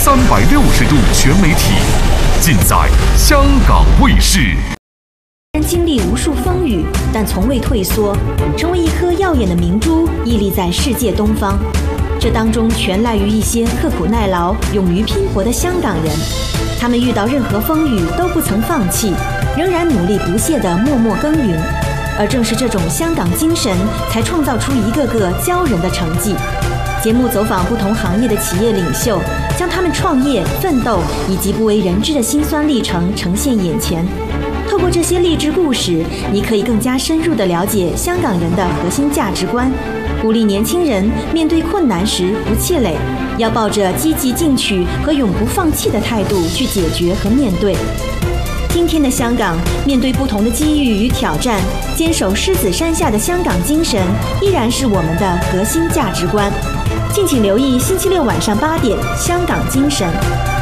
360度全媒体，尽在香港卫视。 经历无数风雨，但从未退缩，成为一颗耀眼的明珠，屹立在世界东方。这当中全赖于一些刻苦耐劳、勇于拼搏的香港人。他们遇到任何风雨都不曾放弃，仍然努力不懈地默默耕耘。而正是这种香港精神，才创造出一个个骄人的成绩。节目走访不同行业的企业领袖，将他们创业、奋斗以及不为人知的辛酸历程呈现眼前。透过这些励志故事，你可以更加深入地了解香港人的核心价值观，鼓励年轻人面对困难时不气馁，要抱着积极进取和永不放弃的态度去解决和面对。今天的香港，面对不同的机遇与挑战，坚守狮子山下的香港精神依然是我们的核心价值观。敬请留意星期六晚上8点《香港精神》。